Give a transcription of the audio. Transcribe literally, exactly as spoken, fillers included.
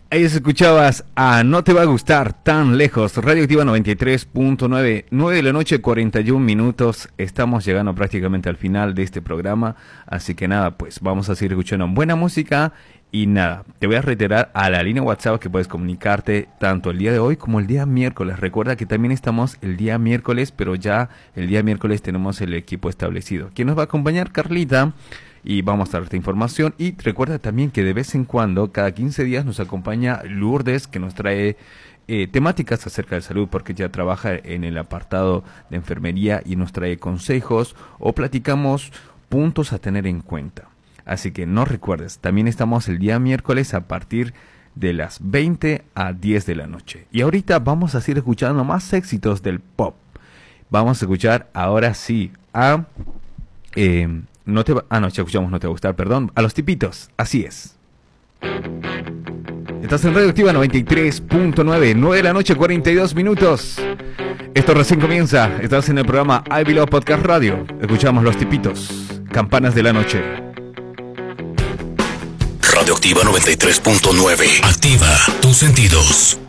Ahí escuchabas a No Te Va a Gustar Tan Lejos, Radioactiva noventa y tres punto nueve, nueve de la noche, cuarenta y un minutos. Estamos llegando prácticamente al final de este programa, así que nada, pues vamos a seguir escuchando buena música. Y nada, te voy a reiterar a la línea WhatsApp que puedes comunicarte tanto el día de hoy como el día miércoles. Recuerda que también estamos el día miércoles, pero ya el día miércoles tenemos el equipo establecido. ¿Quién nos va a acompañar? Carlita. Y vamos a darte información. Y recuerda también que de vez en cuando, cada quince días, nos acompaña Lourdes, que nos trae eh, temáticas acerca de salud, porque ella trabaja en el apartado de enfermería y nos trae consejos o platicamos puntos a tener en cuenta. Así que no recuerdes, también estamos el día miércoles a partir de las veinte a diez de la noche. Y ahorita vamos a seguir escuchando más éxitos del pop. Vamos a escuchar ahora sí a... Eh, no te va, ah, no, ya escuchamos No Te Va a Gustar, perdón. A Los Tipitos, así es. Estás en Radioactiva noventa y tres punto nueve, nueve de la noche, cuarenta y dos minutos. Esto recién comienza. Estás en el programa I Belong Podcast Radio. Escuchamos Los Tipitos, Campanas de la Noche. Radioactiva noventa y tres punto nueve. Activa tus sentidos.